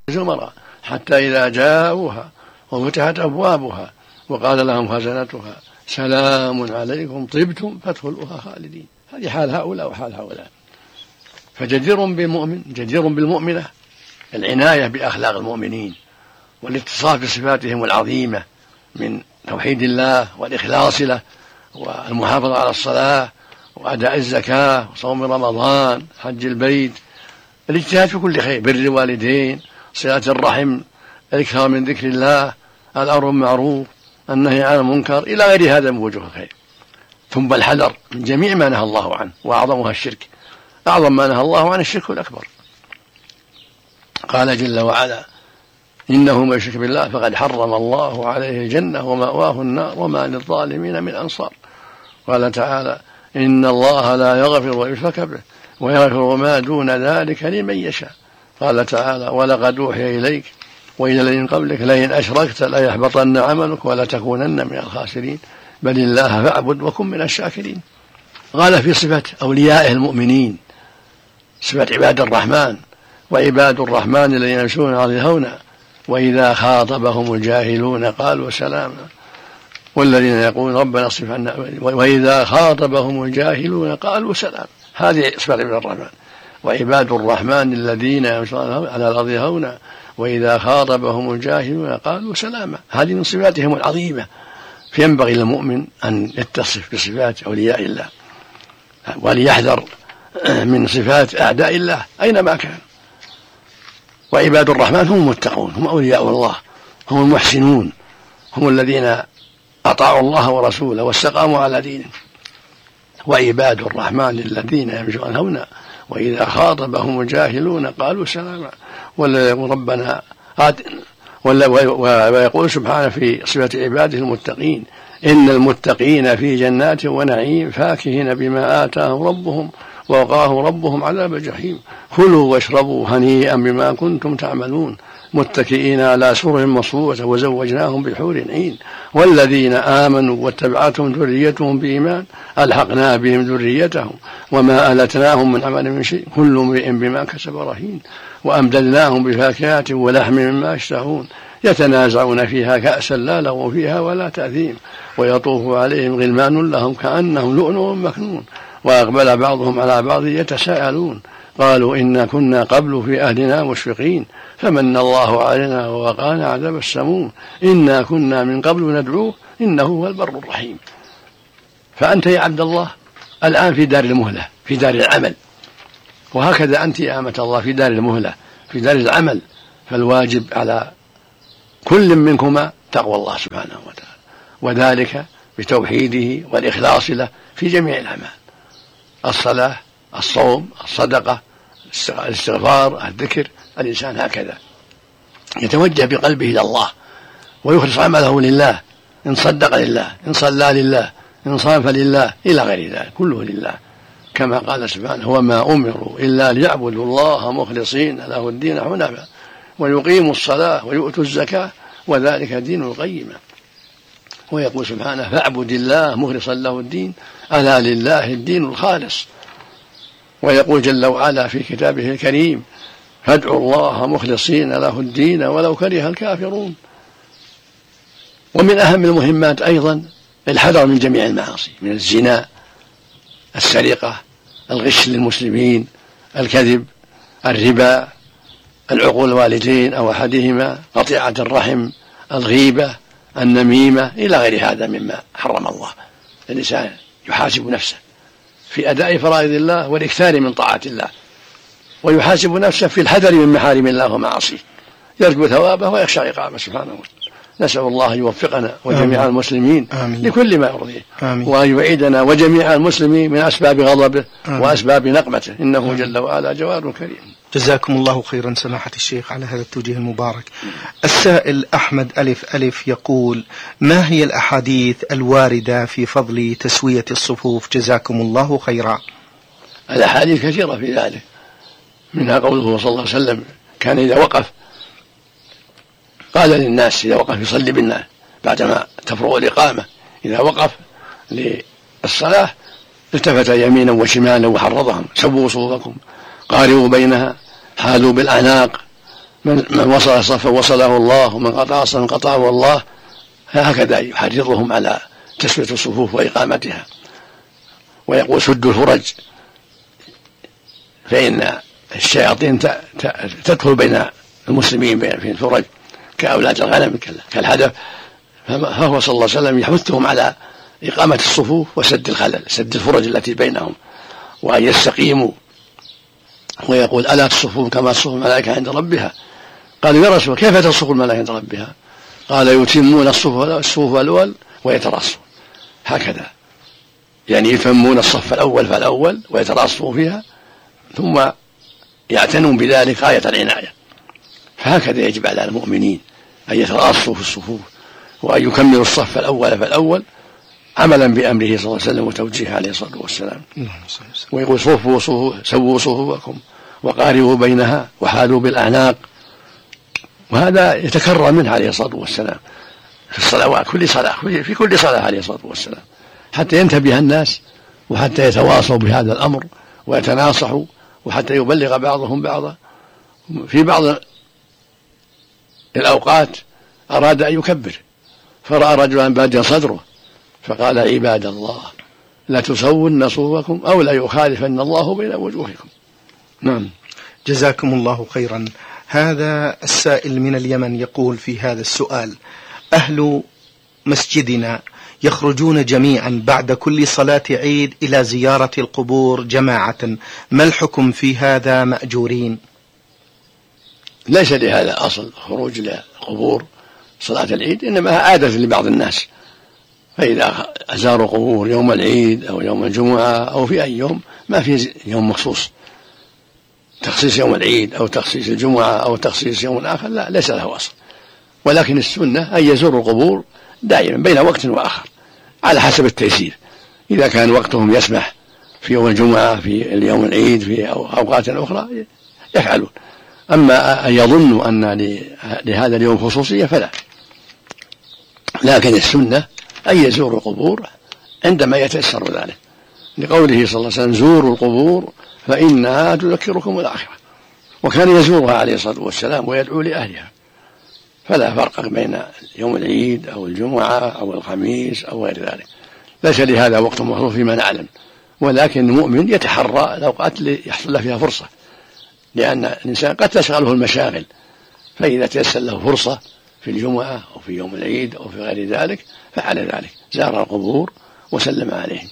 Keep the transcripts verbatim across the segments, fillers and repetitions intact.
زمرا حتى إذا جاءوها وفتحت أبوابها وقال لهم خزنتها سلام عليكم طبتم فادخلوها خالدين. هذه حال هؤلاء وحال هؤلاء. فجدير بالمؤمن جدير بالمؤمنة العناية بأخلاق المؤمنين والاتصاف بصفاتهم العظيمة من توحيد الله والإخلاص له والمحافظة على الصلاة وأداء الزكاة وصوم رمضان حج البيت، الاجتهاد في كل خير، بر الوالدين، صلة الرحم، الإكثار من ذكر الله، الأمر بالمعروف، النهي عن المنكر، إلى غير هذا من وجوه الخير. ثم الحذر من جميع ما نهى الله عنه، وأعظمها الشرك. أعظم ما نهى الله عنه الشرك الأكبر. قال جل وعلا إنه من يشرك بالله فقد حرم الله عليه الجنة ومأواه النار وما للظالمين من أنصار. قال تعالى إن الله لا يغفر ويشرك به ويغفر ما دون ذلك لمن يشاء. قال تعالى ولقد أوحي إليك وإلى الذين قبلك لئن أشركت ليحبطن عملك ولتكونن من الخاسرين بل الله فاعبد وكن من الشاكرين. قال في صفة أوليائه المؤمنين صفة عباد الرحمن وعباد الرحمن الذين يمشون على الأرض هونا وإذا خاطبهم الجاهلون قالوا سلاما والذين يقولون ربنا اصرف عنا وإذا خاطبهم الجاهلون قالوا سلاما. هذه صفة عباد الرحمن. وعباد الرحمن الذين يمشون على الأرض هونا وإذا خاطبهم الجاهلون قالوا سلاما. هذه من صفاتهم العظيمة. فينبغي للمؤمن أن يتصف بصفات أولياء الله وليحذر من صفات أعداء الله أينما كان. وعباد الرحمن هم المتقون، هم أولياء الله، هم المحسنون، هم الذين أطاعوا الله ورسوله واستقاموا على دينه. وعباد الرحمن الذين يمشون هونا وإذا خاطبهم الجاهلون قالوا سلاما ولا يقول ربنا آتنا ويقول سبحانه في صفة عباده المتقين إن المتقين في جنات ونعيم فاكهين بما آتاهم ربهم ووقاهم ربهم عذاب الجحيم كلوا واشربوا هنيئا بما كنتم تعملون متكئين على سرر مصفوفة وزوجناهم بحور عين والذين آمنوا واتبعتهم ذريتهم بإيمان ألحقنا بهم ذريتهم وما ألتناهم من عمل من شيء كل امرئ بما كسب رهين وأمددناهم بفاكهة ولحم مما يشتهون يتنازعون فيها كأسا لا لغو فيها ولا تأثيم ويطوف عليهم غلمان لهم كأنهم لؤلؤ مكنون وأقبل بعضهم على بعض يتساءلون قالوا إنا كنا قبل في أهلنا مشفقين فمن الله علينا ووقانا عذاب السموم إنا كنا من قبل ندعوه إنه هو البر الرحيم. فأنت يا عبد الله الآن في دار المهلة في دار العمل، وهكذا أنت يا أمة الله في دار المهلة في دار العمل. فالواجب على كل منكما تقوى الله سبحانه وتعالى وذلك بتوحيده والإخلاص له في جميع الأعمال، الصلاة الصوم الصدقة الاستغفار الذكر. الإنسان هكذا يتوجه بقلبه إلى الله ويخلص عمله لله، إن صدق لله، إن صلى لله، إن صام لله، إلى غير ذلك كله لله. كما قال سبحانه وما أمروا إلا ليعبدوا الله مخلصين له الدين حنفاء ويقيموا الصلاة ويؤتوا الزكاة وذلك دين القيمة. ويقول سبحانه فاعبد الله مخلصا له الدين ألا لله الدين الخالص. ويقول جل وعلا في كتابه الكريم فادعوا الله مخلصين له الدين ولو كره الكافرون. ومن أهم المهمات أيضا الحذر من جميع المعاصي، من الزنا، السرقة، الغش للمسلمين، الكذب، الربا، العقول الوالدين أو أحدهما، قطيعة الرحم، الغيبة، النميمة، إلى غير هذا مما حرم الله. الإنسان يحاسب نفسه في أداء فرائض الله والإكثار من طاعة الله، ويحاسب نفسه في الحذر من محارم الله ومعاصيه، يرجو ثوابه ويخشى عقابه سبحانه وتعالى. نسأل الله يوفقنا وجميع آمين. المسلمين آمين. لكل ما يرضيه، وأن يعيدنا وجميع المسلمين من أسباب غضبه آمين. وأسباب نقمته إنه آمين. جل وعلا جواد كريم. جزاكم الله خيرا سماحة الشيخ على هذا التوجيه المبارك. السائل أحمد ألف ألف يقول ما هي الأحاديث الواردة في فضل تسوية الصفوف جزاكم الله خيرا؟ الأحاديث كثيرة في ذلك، منها قوله صلى الله عليه وسلم كان إذا وقف قال للناس إذا وقف يصلي بالناس بعدما تفرغ الإقامة إذا وقف للصلاة التفت يمينا وشمالا وحرضهم سووا صفوفكم قاربوا بينها حاذوا بالأعناق من, من وصل صفا وصله الله ومن قطع صفا قطعه الله، هكذا يحرضهم على تسوية الصفوف وإقامتها، ويقول سدوا الفرج فإن الشياطين تدخل بين المسلمين في الفرج كأولاد الغنم كالهدف، فهو صلى الله عليه وسلم يحثهم على إقامة الصفوف وسد الخلل، سد الفرج التي بينهم، وأن يستقيموا. ويقول ألا تصفوا كما تصف الملائكة عند ربها؟ قالوا يا رسول كيف تصف الملائكة عند ربها؟ قال يتمون الصفوف الأول ويتراصون، هكذا يعني يتمون الصف الأول فالأول ويتراصوا فيها، ثم يعتنون بذلك غاية العناية. فهكذا يجب على المؤمنين أن يتراصوا في الصفوف وأن يكملوا الصف الأول فالأول عملا بأمره صلى الله عليه وسلم وتوجيهه عليه الصلاة والسلام. ويقول صفوا سووا صفوفكم وقاربوا بينها وحالوا بالأعناق، وهذا يتكرر منه عليه الصلاة والسلام في الصلوات، كل صلاة في كل صلاة عليه الصلاة والسلام، حتى ينتبه الناس وحتى يتواصوا بهذا الأمر ويتناصحوا، وحتى يبلغ بعضهم بعضا. في بعض الأوقات أراد أن يكبر فرأى رجلا باديا صدره فقال عباد الله لا تسون صفوفكم أو لا يخالفن الله بين وجوهكم. نعم. جزاكم الله خيرا. هذا السائل من اليمن يقول في هذا السؤال: أهل مسجدنا يخرجون جميعا بعد كل صلاة عيد إلى زيارة القبور جماعة، ما الحكم في هذا مأجورين؟ ليس لهذا أصل خروج إلى القبور صلاة العيد، إنما عادة لبعض الناس، فإذا أزاروا قبور يوم العيد أو يوم الجمعة أو في أي يوم ما في يوم مخصوص تخصيص يوم العيد أو تخصيص الجمعة أو تخصيص يوم آخر، لا ليس له أصل. ولكن السنة أن يزوروا القبور دائما بين وقت وآخر على حسب التيسير، إذا كان وقتهم يسمح في يوم الجمعة في اليوم العيد في أوقات أخرى يفعلون. أما أن يظنوا أن لهذا اليوم خصوصية فلا، لكن السنة أن يزوروا القبور عندما يتيسر ذلك، لقوله صلى الله عليه وسلم زوروا القبور فإنها تذكركم الآخرة، وكان يزورها عليه الصلاة والسلام ويدعو لأهلها، فلا فرق بين يوم العيد أو الجمعة أو الخميس أو غير ذلك، ليس لهذا وقت مخصوص فيما نعلم. ولكن المؤمن يتحرى الأوقات اللي يحصل له فيها فرصة، لأن الإنسان قد تشغله المشاغل، فإذا تيسر له فرصة في الجمعة أو في يوم العيد أو في غير ذلك فعل ذلك، زار القبور وسلم عليهم.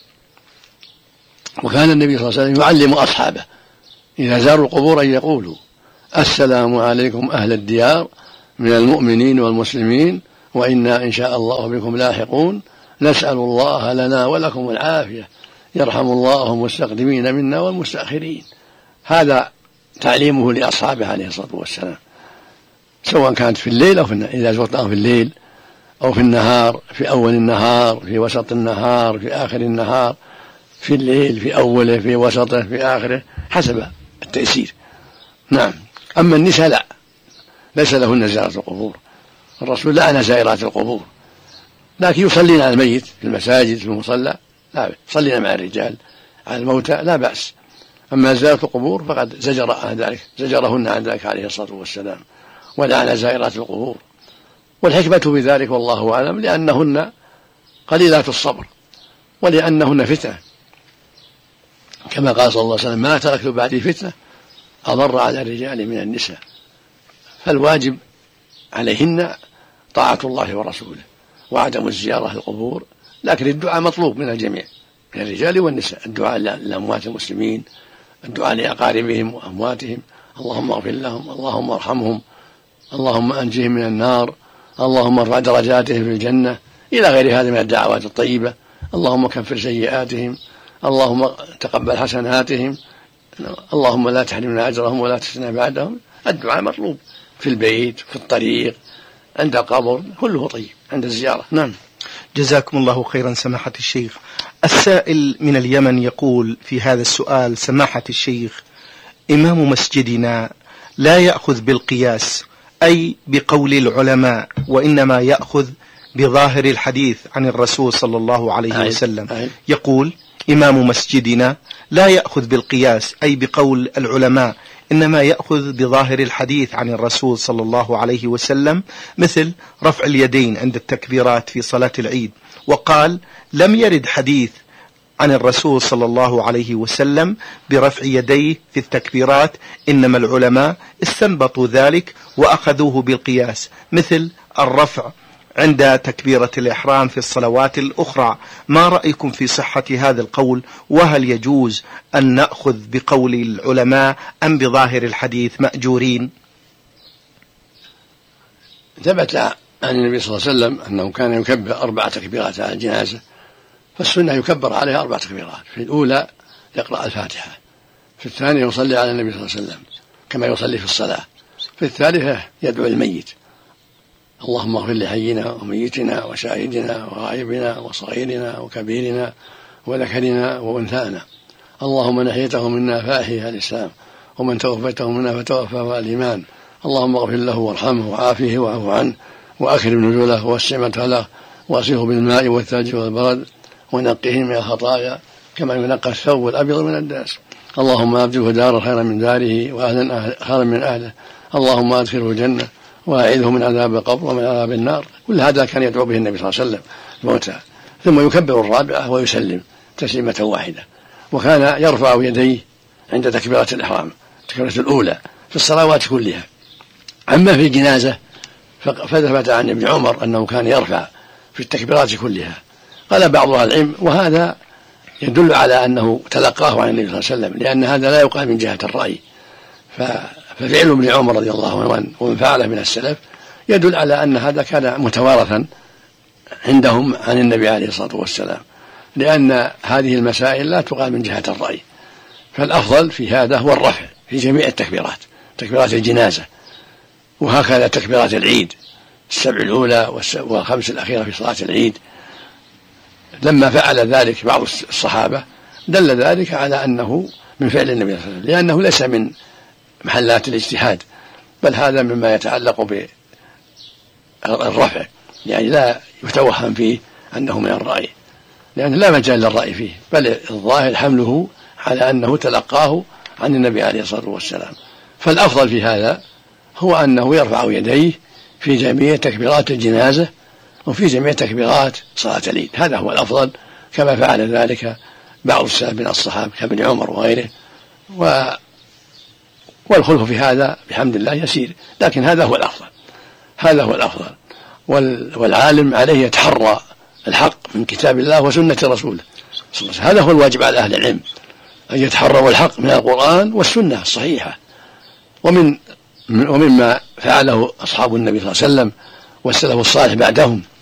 وكان النبي صلى الله عليه وسلم يعلم أصحابه إذا زاروا القبور أن يقولوا السلام عليكم أهل الديار من المؤمنين والمسلمين وإنا إن شاء الله بكم لاحقون، نسأل الله لنا ولكم العافية، يرحم الله المستقدمين منا والمستأخرين. هذا تعليمه لأصحابه عليه الصلاة والسلام، سواء كانت في الليل أو في النهار، إذا زرتهم في الليل أو في النهار، في أول النهار في وسط النهار في آخر النهار، في الليل في أوله في وسطه في آخره حسب التيسير. نعم. أما النساء لا، ليس لهن زيارة القبور، الرسول لعن زائرات القبور، لكن يصلين على الميت في المساجد في المصلى لا بأس، يصلين مع الرجال على الموتى لا بأس. أما زيارة القبور فقد زجر عن ذلك، زجرهن عن ذلك عليه الصلاة والسلام، ولعن زائرات القبور. والحكمة بذلك والله أعلم لأنهن قليلات الصبر ولأنهن فتنة، كما قال صلى الله عليه وسلم ما تركت بعدي فتنة أضر على الرجال من النساء. فالواجب عليهن طاعة الله ورسوله وعدم الزيارة القبور، لكن الدعاء مطلوب من الجميع من الرجال والنساء، الدعاء لأموات المسلمين، الدعاء لأقاربهم وأمواتهم، اللهم اغفر لهم، اللهم ارحمهم، اللهم أنجهم من النار، اللهم ارفع درجاتهم في الجنة، إلى غير هذا من الدعوات الطيبة، اللهم كفر سيئاتهم، اللهم تقبل حسناتهم، اللهم لا تحرمنا أجرهم ولا تفتنا بعدهم. الدعاء مطلوب في البيت في الطريق عند القبر كله طيب عند الزيارة. نعم. جزاكم الله خيرا سماحة الشيخ. السائل من اليمن يقول في هذا السؤال: سماحة الشيخ، إمام مسجدنا لا يأخذ بالقياس أي بقول العلماء، وإنما يأخذ بظاهر الحديث عن الرسول صلى الله عليه وسلم. يقول: إمام مسجدنا لا يأخذ بالقياس أي بقول العلماء، إنما يأخذ بظاهر الحديث عن الرسول صلى الله عليه وسلم، مثل رفع اليدين عند التكبيرات في صلاة العيد، وقال لم يرد حديث عن الرسول صلى الله عليه وسلم برفع يديه في التكبيرات، إنما العلماء استنبطوا ذلك وأخذوه بالقياس، مثل الرفع عند تكبيرة الإحرام في الصلوات الأخرى. ما رأيكم في صحة هذا القول؟ وهل يجوز أن نأخذ بقول العلماء أم بظاهر الحديث مأجورين؟ ثبت عن النبي صلى الله عليه وسلم أنه كان يكبر أربع تكبيرات على الجنازة، فالسنة يكبر عليها أربع تكبيرات. في الأولى يقرأ الفاتحة، في الثانية يصلي على النبي صلى الله عليه وسلم كما يصلي في الصلاة، في الثالثة يدعو الميت اللهم اغفر لحينا وميتنا وشاهدنا وغائبنا وصغيرنا وكبيرنا وذكرنا وأنثانا، اللهم من أحييته منا فأحيه الإسلام، ومن توفيته منا فتوفاه الإيمان، اللهم اغفر له وارحمه وعافيه واعف عنه وأكرم نزله ووسع مدخله واغسله بالماء والثلج والبرد ونقه من الخطايا كما ينقى الثوب الأبيض من الدنس، اللهم أبدله دارا خيرا من داره وأهلا خيرا من أهله، اللهم أدخله الجنة وأعيذه من عذاب القبر ومن عذاب النار. كل هذا كان يدعو به النبي صلى الله عليه وسلم موتى، ثم يكبر الرابعة ويسلم تسليمة واحدة. وكان يرفع يديه عند تكبيرة الإحرام، التكبيرة الأولى في الصلوات كلها. أما في الجنازة فثبت عن ابن عمر أنه كان يرفع في التكبيرات كلها. قال بعض أهل العلم وهذا يدل على أنه تلقاه عن النبي صلى الله عليه وسلم، لأن هذا لا يقال من جهة الرأي، ففعل ابن عمر رضي الله عنه ومن فعله من السلف يدل على أن هذا كان متوارثا عندهم عن النبي عليه الصلاة والسلام، لأن هذه المسائل لا تقال من جهة الرأي، فالأفضل في هذا هو الرفع في جميع التكبيرات، تكبيرات الجنازة، وهكذا تكبيرات العيد السبع الأولى والخمس الأخيرة في صلاة العيد. لما فعل ذلك بعض الصحابة دل ذلك على أنه من فعل النبي صلى الله عليه وسلم، لأنه ليس من محلات الاجتهاد، بل هذا مما يتعلق بالرفع، يعني لا يتوهم فيه أنه من الرأي، لأن لا مجال للرأي فيه، بل الظاهر حمله على أنه تلقاه عن النبي عليه الصلاة والسلام. فالأفضل في هذا هو أنه يرفع يديه في جميع تكبيرات الجنازة وفي جميع تكبيرات صلاة العيد، هذا هو الأفضل، كما فعل ذلك بعض السلف من الصحابة كابن عمر وغيره. و والخلف في هذا بحمد الله يسير، لكن هذا هو الأفضل، هذا هو الأفضل. والعالم عليه يتحرى الحق من كتاب الله وسنة رسوله، هذا هو الواجب على أهل العلم، أن يتحروا الحق من القرآن والسنة الصحيحة. ومن ومما فعله أصحاب النبي صلى الله عليه وسلم والسلف الصالح بعدهم